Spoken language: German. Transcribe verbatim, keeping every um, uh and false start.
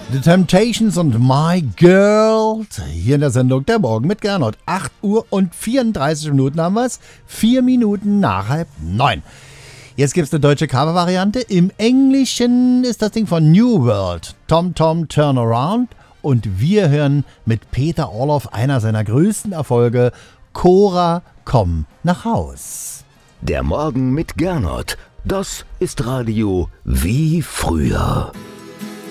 The Temptations und My Girl. Hier in der Sendung Der Morgen mit Gernot. acht Uhr und vierunddreißig Minuten haben wir es. Vier Minuten nach halb neun. Jetzt gibt es eine deutsche Cover-Variante. Im Englischen ist das Ding von New World. Tom Tom Turnaround. Und wir hören mit Peter Orloff einer seiner größten Erfolge. Cora, komm nach Haus. Der Morgen mit Gernot. Das ist Radio wie früher.